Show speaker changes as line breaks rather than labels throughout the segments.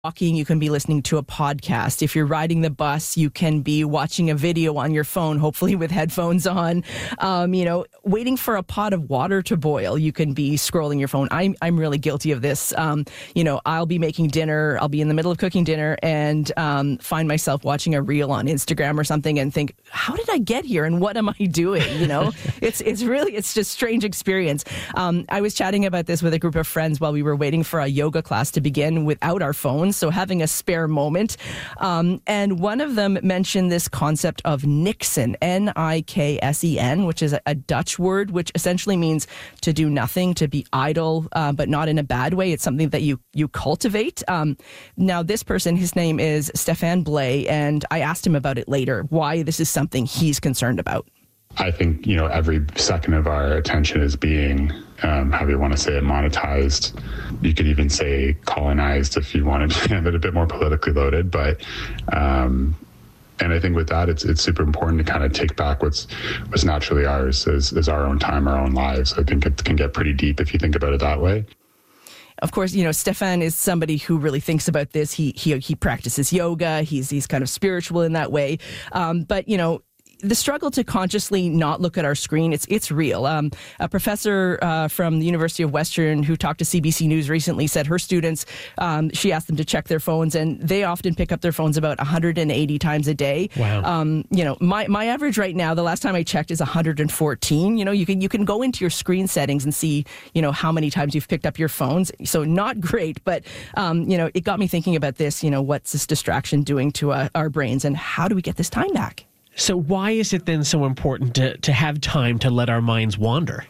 walking, you can be listening to a podcast. If you're riding the bus, you can be watching a video on your phone, hopefully with headphones on. Waiting for a pot of water to boil, you can be scrolling your phone. I'm really guilty of this. I'll be making dinner. I'll be in the middle of cooking dinner and find myself watching a reel on Instagram or something and think, how did I get here and what am I doing? It's just a strange experience. I was chatting about this with a group of friends while we were waiting for a yoga class to begin without our phones. So having a spare moment. And one of them mentioned this concept of niksen, Niksen, which is a Dutch word, which essentially means to do nothing, to be idle, but not in a bad way. It's something that you cultivate. Now, this person, his name is Stefan Blay, and I asked him about it later, why this is something he's concerned about.
I think, every second of our attention is being, however you want to say it, monetized. You could even say colonized if you wanted to have it a bit more politically loaded. But, and I think with that, it's super important to kind of take back what's naturally ours as our own time, our own lives. I think it can get pretty deep if you think about it that way.
Of course, Stefan is somebody who really thinks about this. He practices yoga. He's kind of spiritual in that way. But the struggle to consciously not look at our screen, it's real. A professor from the University of Western who talked to CBC News recently said her students, she asked them to check their phones, and they often pick up their phones about 180 times a day.
Wow.
My average right now, the last time I checked, is 114. You can go into your screen settings and see, how many times you've picked up your phones. So not great, but, it got me thinking about this, what's this distraction doing to our brains, and how do we get this time back?
So why is it then so important to have time to let our minds wander?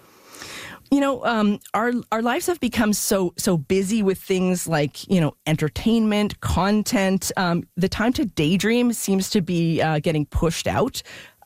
Our lives have become so busy with things like, entertainment, content. The time to daydream seems to be getting pushed out.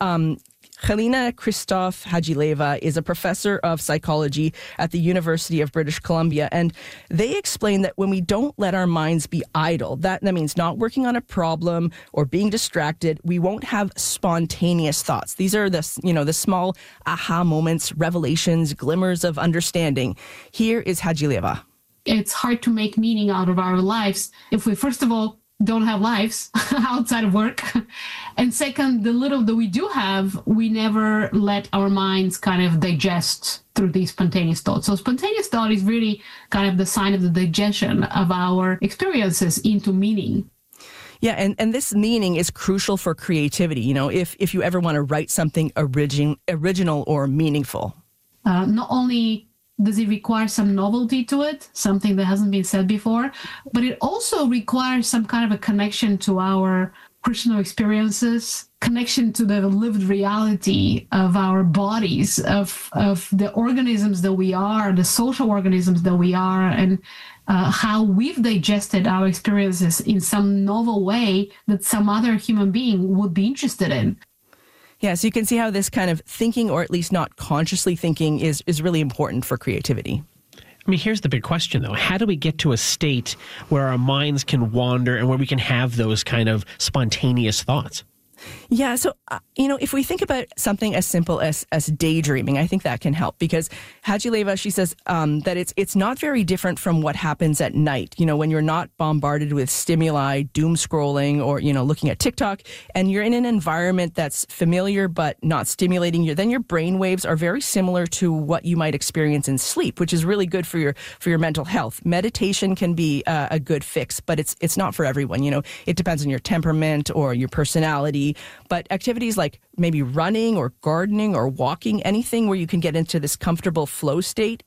Helena Christoph Hajileva is a professor of psychology at the University of British Columbia, and they explain that when we don't let our minds be idle, that means not working on a problem or being distracted, we won't have spontaneous thoughts. These are the small aha moments, revelations, glimmers of understanding. Here is Hajileva.
It's hard to make meaning out of our lives if we, first of all, don't have lives outside of work. And second, the little that we do have, we never let our minds kind of digest through these spontaneous thoughts. So spontaneous thought is really kind of the sign of the digestion of our experiences into meaning.
Yeah, and this meaning is crucial for creativity, if you ever want to write something original or meaningful.
Not only does it require some novelty to it, something that hasn't been said before, but it also requires some kind of a connection to our personal experiences, connection to the lived reality of our bodies, of the organisms that we are, the social organisms that we are, and how we've digested our experiences in some novel way that some other human being would be interested in.
Yeah, so you can see how this kind of thinking, or at least not consciously thinking, is really important for creativity.
I mean, here's the big question, though. How do we get to a state where our minds can wander and where we can have those kind of spontaneous thoughts?
Yeah, so, if we think about something as simple as daydreaming, I think that can help, because Hajileva, she says that it's not very different from what happens at night, when you're not bombarded with stimuli, doom scrolling, or, looking at TikTok, and you're in an environment that's familiar but not stimulating, then your brain waves are very similar to what you might experience in sleep, which is really good for your mental health. Meditation can be a good fix, but it's not for everyone. It depends on your temperament or your personality. But activities like maybe running or gardening or walking, anything where you can get into this comfortable flow state,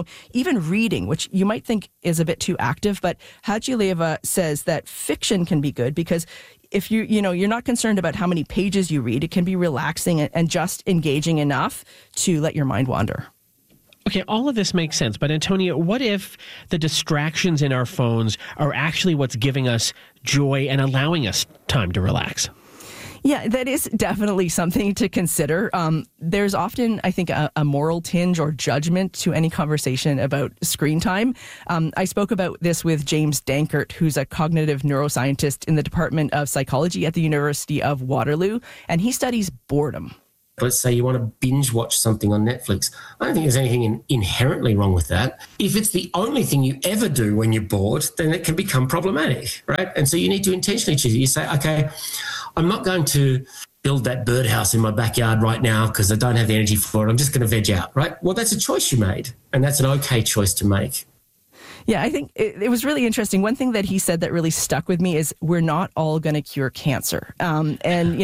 even reading, which you might think is a bit too active, but Hajileva says that fiction can be good because if you're not concerned about how many pages you read, it can be relaxing and just engaging enough to let your mind wander.
Okay, all of this makes sense, but Antonia, what if the distractions in our phones are actually what's giving us joy and allowing us time to relax?
Yeah, that is definitely something to consider. There's often, I think, a moral tinge or judgment to any conversation about screen time. I spoke about this with James Dankert, who's a cognitive neuroscientist in the Department of Psychology at the University of Waterloo, and he studies boredom.
let's say you want to binge watch something on Netflix. I don't think there's anything inherently wrong with that. If it's the only thing you ever do when you're bored, then it can become problematic, right? And so you need to intentionally choose it. You say, okay, I'm not going to build that birdhouse in my backyard right now because I don't have the energy for it. I'm just going to veg out, right? Well, that's a choice you made, and that's an okay choice to make.
Yeah, I think it was really interesting. One thing that he said that really stuck with me is we're not all going to cure cancer. And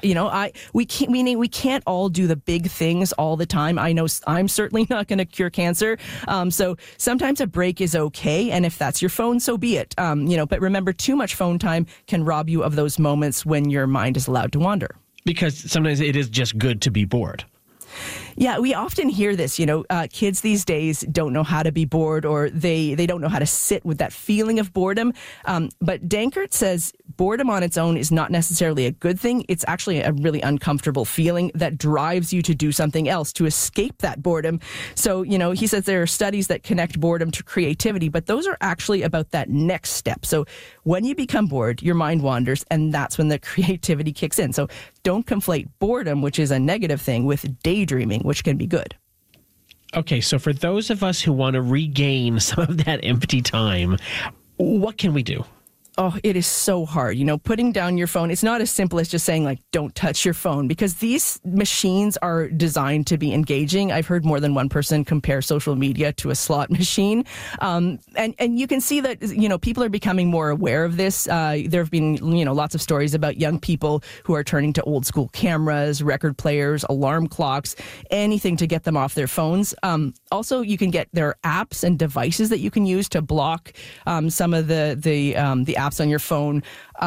we can't all do the big things all the time. I know I'm certainly not going to cure cancer. So sometimes a break is okay, and if that's your phone, so be it. But remember, too much phone time can rob you of those moments when your mind is allowed to wander.
Because sometimes it is just good to be bored.
Yeah, we often hear this, kids these days don't know how to be bored, or they don't know how to sit with that feeling of boredom. But Dankert says boredom on its own is not necessarily a good thing. It's actually a really uncomfortable feeling that drives you to do something else to escape that boredom. So, he says there are studies that connect boredom to creativity, but those are actually about that next step. So when you become bored, your mind wanders, and that's when the creativity kicks in. So don't conflate boredom, which is a negative thing, with daydreaming, which can be good.
Okay, so for those of us who want to regain some of that empty time, what can we do?
Oh, it is so hard. Putting down your phone, it's not as simple as just saying, don't touch your phone, because these machines are designed to be engaging. I've heard more than one person compare social media to a slot machine. And you can see that, people are becoming more aware of this. There have been, lots of stories about young people who are turning to old school cameras, record players, alarm clocks, anything to get them off their phones. Also, you can there are apps and devices that you can use to block some of the apps on your phone.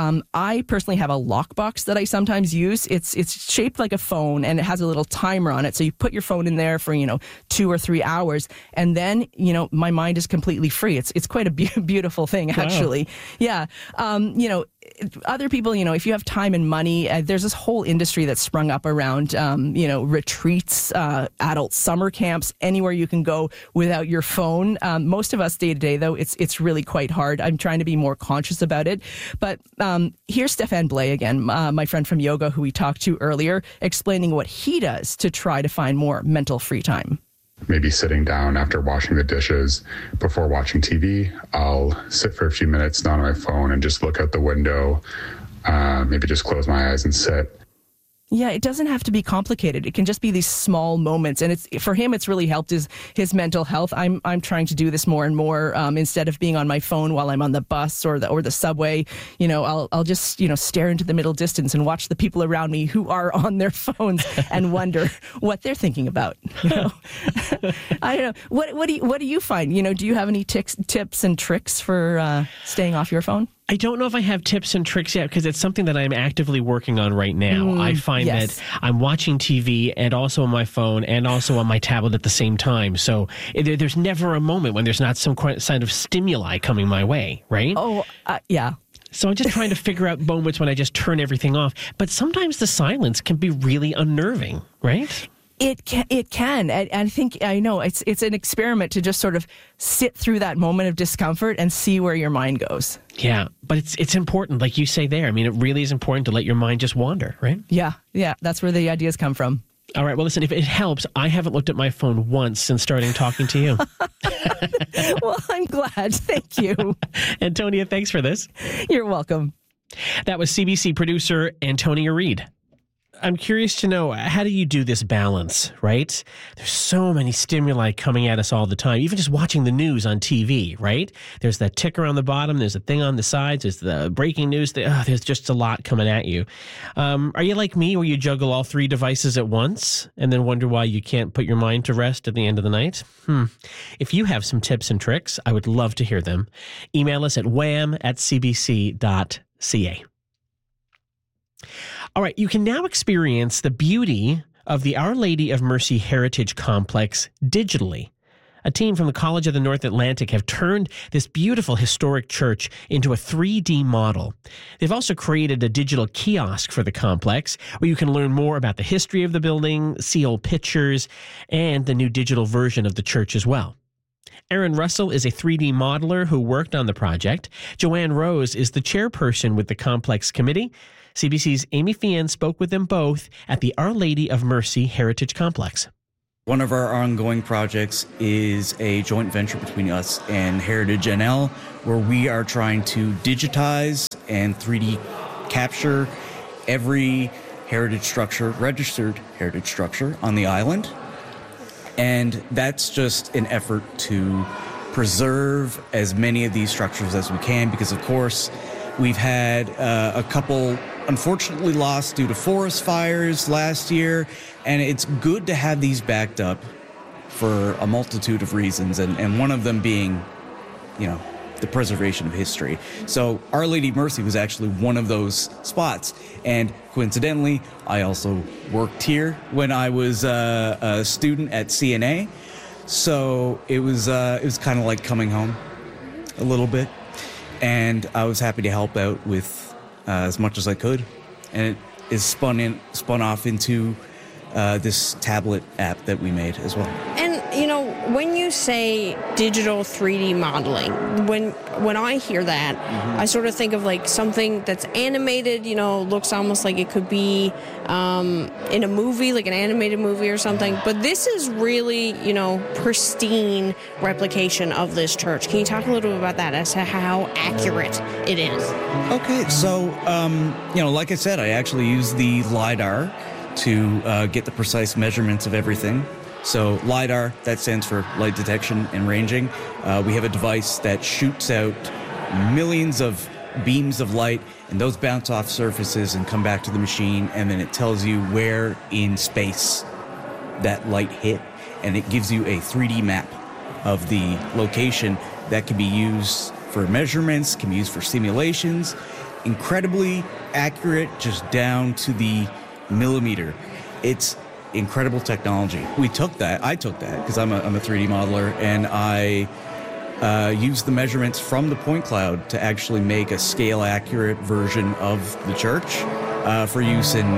I personally have a lockbox that I sometimes use. It's shaped like a phone, and it has a little timer on it. So you put your phone in there for 2 or 3 hours, and then my mind is completely free. It's quite a beautiful thing, actually. Wow. Yeah. Other people, if you have time and money, there's this whole industry that's sprung up around, retreats, adult summer camps, anywhere you can go without your phone. Most of us day to day, though, it's really quite hard. I'm trying to be more conscious about it. But here's Stefan Blay again, my friend from yoga who we talked to earlier, explaining what he does to try to find more mental free time.
Maybe sitting down after washing the dishes before watching TV, I'll sit for a few minutes, not on my phone, and just look out the window, maybe just close my eyes and sit.
Yeah, it doesn't have to be complicated. It can just be these small moments, and for him, it's really helped his mental health. I'm trying to do this more and more. Instead of being on my phone while I'm on the bus or the subway, I'll just stare into the middle distance and watch the people around me who are on their phones and wonder what they're thinking about. I don't know. What do you find? Do you have any tips and tricks for staying off your phone?
I don't know if I have tips and tricks yet, because it's something that I'm actively working on right now. I find that I'm watching TV and also on my phone and also on my tablet at the same time. So there's never a moment when there's not some kind of stimuli coming my way, right?
Oh, yeah.
So I'm just trying to figure out moments when I just turn everything off. But sometimes the silence can be really unnerving, right?
It can. And I think, I know, it's an experiment to just sort of sit through that moment of discomfort and see where your mind goes.
Yeah, but it's important, like you say there. I mean, it really is important to let your mind just wander, right?
Yeah, that's where the ideas come from.
All right, well, listen, if it helps, I haven't looked at my phone once since starting talking to you.
Well, I'm glad. Thank you.
Antonia, thanks for this.
You're welcome.
That was CBC producer Antonia Reid. I'm curious to know, how do you do this balance, right? There's so many stimuli coming at us all the time, even just watching the news on TV, right? There's that ticker on the bottom, there's a thing on the sides, there's the breaking news, there's just a lot coming at you. Are you like me, where you juggle all 3 devices at once and then wonder why you can't put your mind to rest at the end of the night? If you have some tips and tricks, I would love to hear them. Email us at wham@cbc.ca. All right, you can now experience the beauty of the Our Lady of Mercy Heritage Complex digitally. A team from the College of the North Atlantic have turned this beautiful historic church into a 3D model. They've also created a digital kiosk for the complex where you can learn more about the history of the building, see old pictures, and the new digital version of the church as well. Aaron Russell is a 3D modeler who worked on the project. Joanne Rose is the chairperson with the Complex Committee. CBC's Amy Fian spoke with them both at the Our Lady of Mercy Heritage Complex.
One of our ongoing projects is a joint venture between us and Heritage NL, where we are trying to digitize and 3D capture every heritage structure, registered heritage structure on the island. And that's just an effort to preserve as many of these structures as we can, because of course we've had a couple unfortunately lost due to forest fires last year, and it's good to have these backed up for a multitude of reasons, and one of them being, the preservation of history. So Our Lady of Mercy was actually one of those spots, and coincidentally, I also worked here when I was a student at CNA, so it was kind of like coming home a little bit, and I was happy to help out with as much as I could, and it is spun off into this tablet app that we made as well.
And when you say digital 3D modeling, when I hear that, I sort of think of like something that's animated, looks almost like it could be in a movie, like an animated movie or something. But this is really, pristine replication of this church. Can you talk a little bit about that as to how accurate it is?
Okay, so, like I said, I actually use the LiDAR to get the precise measurements of everything. So LiDAR, that stands for light detection and ranging. We have a device that shoots out millions of beams of light, and those bounce off surfaces and come back to the machine, and then it tells you where in space that light hit, and it gives you a 3D map of the location that can be used for measurements, can be used for simulations. Incredibly accurate, just down to the millimeter. It's incredible technology. I took that because I'm a 3D modeler, and I used the measurements from the point cloud to actually make a scale accurate version of the church for use in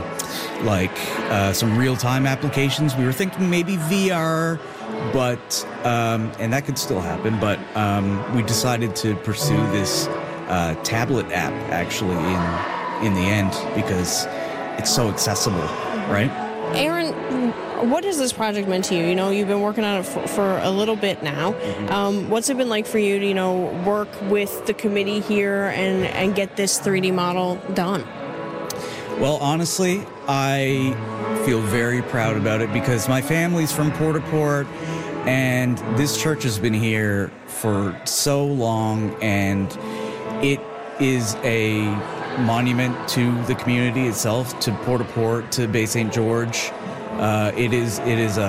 some real-time applications. We were thinking maybe VR, but and that could still happen, but we decided to pursue this tablet app actually in the end, because it's so accessible, right?
Aaron, what has this project meant to you? You've been working on it for a little bit now. What's it been like for you to, work with the committee here and get this 3D model done?
Well, honestly, I feel very proud about it because my family's from Port-au-Port, and this church has been here for so long, and it is a monument to the community itself, to Port-au-Port, to Bay St. George. It is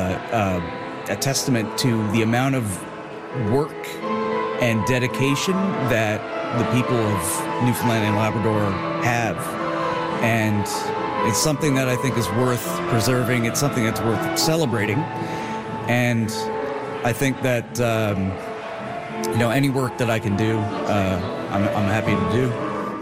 a testament to the amount of work and dedication that the people of Newfoundland and Labrador have. And it's something that I think is worth preserving. It's something that's worth celebrating. And I think that, any work that I can do, I'm happy to do.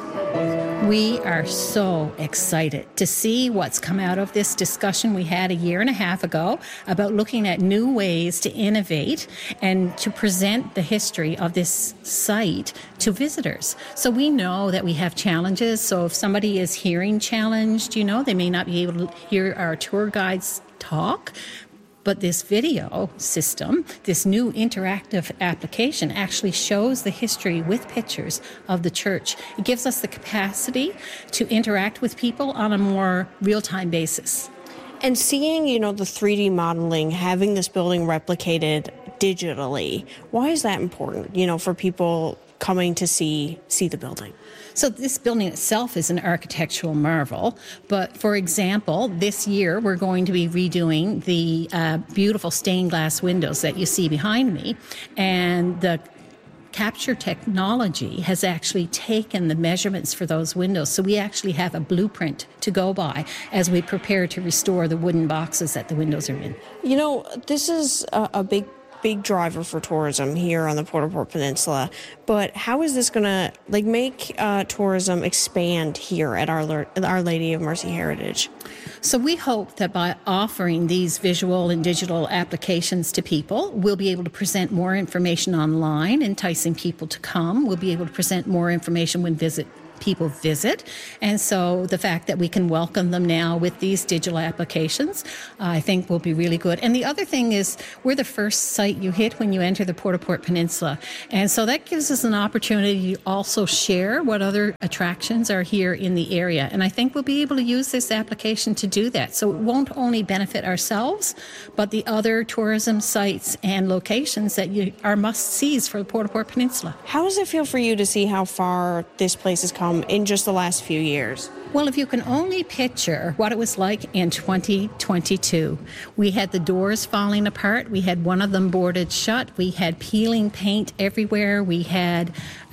We are so excited to see what's come out of this discussion we had a year and a half ago about looking at new ways to innovate and to present the history of this site to visitors. So we know that we have challenges. So if somebody is hearing challenged, they may not be able to hear our tour guides talk. But this video system, this new interactive application, actually shows the history with pictures of the church. It gives us the capacity to interact with people on a more real-time basis.
And seeing, the 3D modeling, having this building replicated digitally, why is that important, for people coming to see the building?
So this building itself is an architectural marvel. But for example, this year we're going to be redoing the beautiful stained glass windows that you see behind me. And the capture technology has actually taken the measurements for those windows. So we actually have a blueprint to go by as we prepare to restore the wooden boxes that the windows are in.
This is a big big driver for tourism here on the Port-au-Port Peninsula. But how is this going to make tourism expand here at Our Lady of Mercy Heritage?
So we hope that by offering these visual and digital applications to people, we'll be able to present more information online, enticing people to come. We'll be able to present more information when people visit. And so the fact that we can welcome them now with these digital applications, I think will be really good. And the other thing is we're the first site you hit when you enter the Port-au-Port Peninsula. And so that gives us an opportunity to also share what other attractions are here in the area. And I think we'll be able to use this application to do that. So it won't only benefit ourselves, but the other tourism sites and locations that are must-sees for the Port-au-Port Peninsula.
How does it feel for you to see how far this place has come in just the last few years?
Well, if you can only picture what it was like in 2022, we had the doors falling apart. We had one of them boarded shut. We had peeling paint everywhere. We had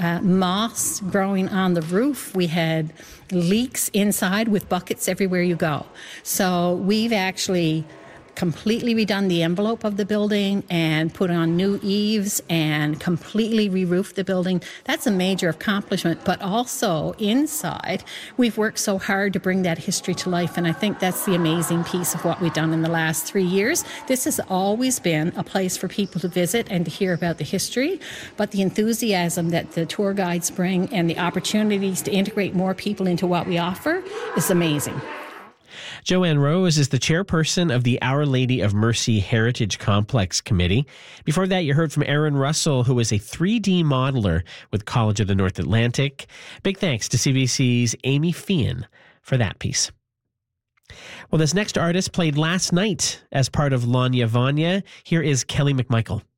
moss growing on the roof. We had leaks inside with buckets everywhere you go. So we've actually completely redone the envelope of the building and put on new eaves and completely re-roofed the building. That's a major accomplishment. But also inside, we've worked so hard to bring that history to life. And I think that's the amazing piece of what we've done in the last 3 years. This has always been a place for people to visit and to hear about the history. But the enthusiasm that the tour guides bring and the opportunities to integrate more people into what we offer is amazing.
Joanne Rose is the chairperson of the Our Lady of Mercy Heritage Complex Committee. Before that, you heard from Aaron Russell, who is a 3D modeler with College of the North Atlantic. Big thanks to CBC's Amy Feehan for that piece. Well, this next artist played last night as part of Lanya Vanya. Here is Kelly McMichael.